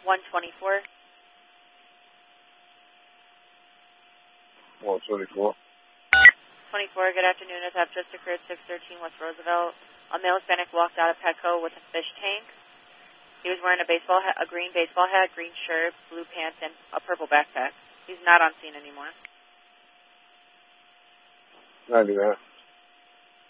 124. 124. 24, good afternoon. A theft just occurred 613 West Roosevelt. A male Hispanic walked out of Petco with a fish tank. He was wearing a green baseball hat, green shirt, blue pants, and a purple backpack. He's not on scene anymore. I do that.